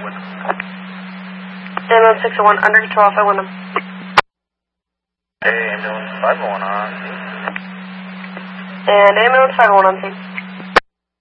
Ambulance 601, under control off, I want him. Hey, ambulance 501 on scene. And ambulance 501 on scene.